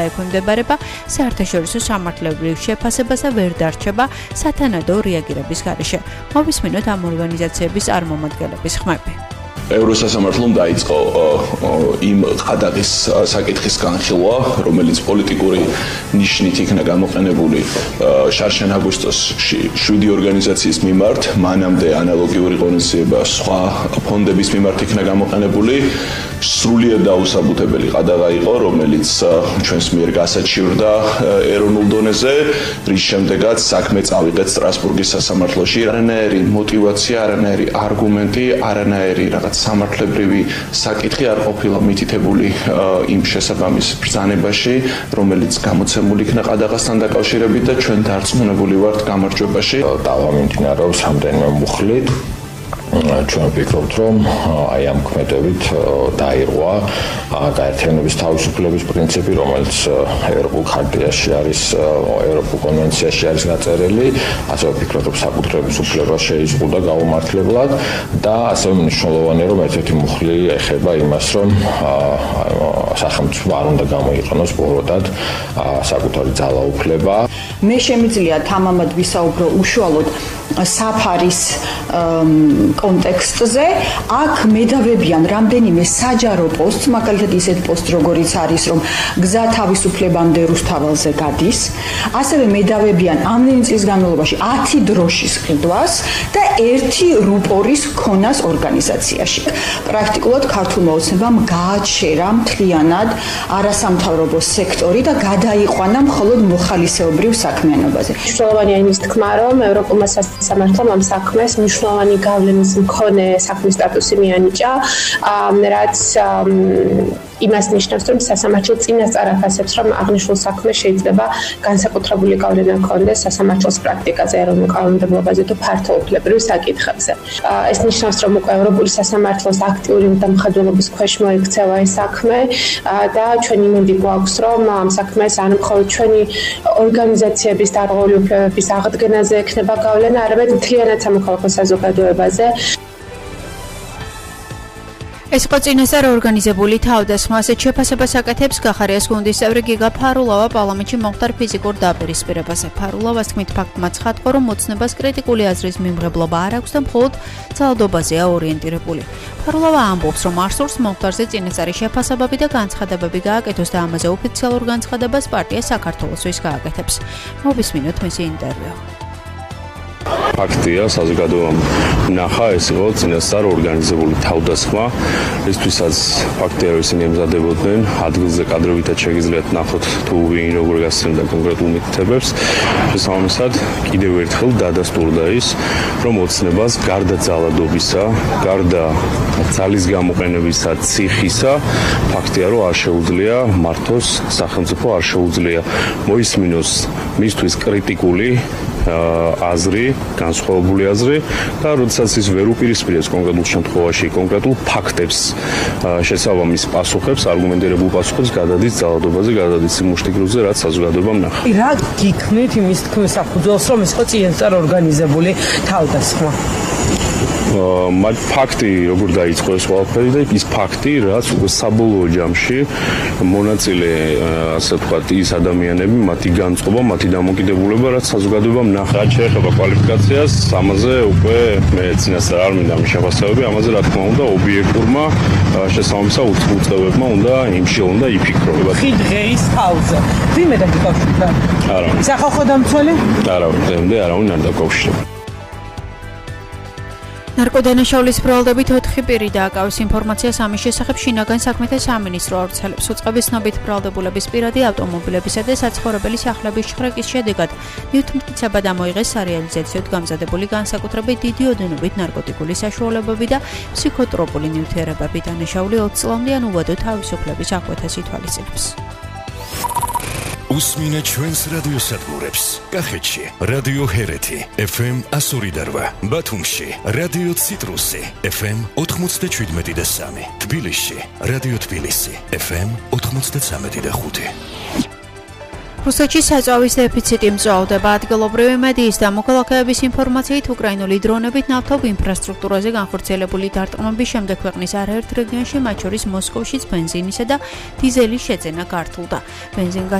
ექვემდებარება საერთაშორისო სამართლებრივ შეფასებას და ვერ დარჩება სათანადო რეაგირების გარეშე. მოვისმინოთ ამ ორგანიზაციების წარმომადგენლების ხმები. ევროსასამართლომ დაიწყო იმ ყადაღის საკითხის განხილვა, რომელიც პოლიტიკური ნიშნით იქნა გამოყენებული შარშან აგვისტოში 7 ორგანიზაციის მიმართ, მანამდე ანალოგიური ღონისძიება სხვა ფონდების მიმართ იქნა გამოყენებული. სრულიად დაუსაბუთებელი ყადაღა იყო, რომელიც ჩვენს მიერ გასაჩივრდა ეროვნულ დონეზე, რის შემდეგაც საქმე წავიღეთ სტრასბურგის სასამართლოში. არანაირი мотиваცია, არანაირი არგუმენტი, არანაირი რაღაც სამართლებრივი საკითხი არ ყოფილა მითითებული იმ შესაბამის ბრძანებაში, რომელიც გამოცემული იქნა ყადაღასთან დაკავშირებით და ჩვენ დარწმუნებული ვართ გამარჯვებაში. დავამიმდინარეობს რამდენიმე მუხლით. ჩვენ ვფიქრობთ, რომ აი ამ ქმედებით დაირღვა გაერთიანების თავისუფლების პრინციპი, რომელიც ევროპულ ხარტიაში არის, ევროპულ კონვენციაში არის გაწერილი, ასევე ვფიქრობთ, რომ საკუთრების უფლება შეიზღუდა გაუმართლებლად და ასევე მნიშვნელოვანია, რომ ერთ-ერთი მუხლი ეხება იმას, რომ სახელმწიფო არ უნდა გამოიყენოს ბოროტად საკუთარი ძალაუფლება. მე შემიძლია თამამად ვისაუბრო უშუალოდ საფარის კონტექსტზე. აქ მედავებიან რამდენიმე საჯარო პოსტს, მაგალითად ისეთ პოსტს, როგორიც არის, რომ გზა თავისუფლებამდე რუსთაველზე გადის. ასევე მედავებიან ამდენი წლის განმავლობაში 10 დროშის ყიდვას და 1 რუპორის ქონას ორგანიზაციაში. პრაქტიკულად ქართულმა ოცნებამ გააჩერა მთლიანად არასამთავრობო სექტორი და გადაიყვანა მხოლოდ მოხალისეობრივ საქმიანობაზე. მნიშვნელოვანია იმის თქმა, რომ ევროპულმა სასამართლომ ამ საქმეს მნიშვნელოვანი გავლენის მქონე საქმის სტატუსი მიანიჭა, რაც იმას ნიშნავს, რომ სასამართლო წინასწარ აფასებს, რომ აღნიშნულ საქმეს შეიძლება განსაკუთრებული გავლენა ჰქონდეს სასამართლოს პრაქტიკაზე, ეროვნულ კანონმდებლობაზე თუ ფართოუფლებრივ საკითხებზე. ეს ნიშნავს, რომ უკვე ევროპული სასამართლოს აქტიური დამხადველობის ქვეშ მოექცევა ეს საქმე და ჩვენი იმედი გვაქვს, რომ ამ საქმეს არ მხოლოდ ჩვენი ორგანიზაციების დარღვეული უფლებების აღდგენაზე ექნება გავლენა, არამედ მთლიანად სამოქალაქო საზოგადოებაზე. ეს იყო წინასწარ ორგანიზებული თავდასხმა. ასეთ შეფასებას აკეთებს გახარიას გუნდის წევრი გიგა ფარულავა პარლამენტში მომხდარ ფიზიკურ დაპირისპირებაზე. ფარულავას თქმით, ფაქტმა ცხადყო, რომ მოცნებას კრიტიკული აზრის მიმღებლობა არ აქვს და მხოლოდ ძალადობაზეა ორიენტირებული. ფარულავა ამბობს, რომ არ სურს მომხდარზე წინასწარი შეფასებები და განცხადებები გააკეთოს და ამაზე ოფიციალურ განცხადებას პარტია საქართველოსთვის გააკეთებს. მოვისმინოთ მისი ინტერვიუ. ფაქტია, საზოგადოებამ ნახა, ეს იყო წინასწარ ორგანიზებული თავდასხმა, რისთვისაც ფაქტია, რომ ისინი ემზადებოდნენ, ადგილზე კადრებითაც შეგიძლიათ ნახოთ, თუ ვინ როგორ გასცემდა კონკრეტულ მითითებებს. შესაბამისად, კიდევ ერთხელ დადასტურდა ის, რომ ოცნებას გარდა ძალადობისა, გარდა ძალის გამოყენებისა, ციხისა, ფაქტია, რომ არ შეუძლია მართოს სახელმწიფო, არ შეუძლია მოისმინოს მისთვის კრიტიკული აზრი, განსხვავებული აზრი და როდესაც ის ვერ უპირისპირებს კონკრეტულ შემთხვევაში კონკრეტულ ფაქტებს, შესაბამის პასუხებს, არგუმენტირებულ პასუხებს გადადის ძალადობაზე, გადადის იმ მუშტიგროვზე, რაც საზოგადოებამ ნახა. რა გიქმნით იმის თქმის საფუძველს, რომ ეს იყო წინასწარ ორგანიზებული თავდასხმა? მათ ფაქტი როგორ დაიწყო ეს ყველაფერი და ის ფაქტი, რაც უკვე საბოლოო ჯამში მონაწილე, ასე ვთქვათ, ის ადამიანები, მათი განწყობა, მათი დამოკიდებულება, რაც საზოგადოებამ ნახა, შეეხება კვალიფიკაციას, ამაზე უკვე მე წინასწარ არ მინდა შეფასებები, ამაზე რა თქმა უნდა ობიექტურმა შესაბამისად უწყებებმა უნდა იმშეონ და იფიქრონ. ხიდღეის თავზე. ვინმე დაკავშირდა? არა. სახალხო დამცველი? არა, დღემდე არავინ არ დაკავშირდა. ნარკოდანაშაულის ბრალდებით 4 პირი დააკავეს ინფორმაციას ამის შესახებ შინაგან საქმეთა სამინისტრო ავრცელებს. უწყების ცნობით ბრალდებულების პირადი ავტომობილებისა და საცხოვრებელი სახლების შხრეკის შედეგად ნიუთმტკიცება დამოიღეს სარეალიზაციოდ გამზადებული განსაკუთრებით დიდი ოდენობით ნარკოტიკული საშუალებები და ფსიქოტროპული ნივთიერებები. დანაშაული 20 წლამდე ან უვადო თავისუფლების აღკვეთას ითვალისწინებს. უსმინეთ ჩვენს რადიოსადგურებს. კახეთში რადიო ჰერეთი FM 102.8, ბათუმში რადიო ციტრუსი FM 97.3, თბილისში რადიო თბილისი FM 93.5. რუსეთში საწვავის დეფიციტი მწვავდება. ადგილობრივი მედიის და მოქალაქეების ინფორმაციით, უკრაინული დრონებით ნავთობ ინფრასტრუქტურაზე განხორციელებული დარტყმების შემდეგ ქვეყნის არაერთ რეგიონში, მათ შორის მოსკოვშიც ბენზინისა და დიზელის შეძენა გართულდა.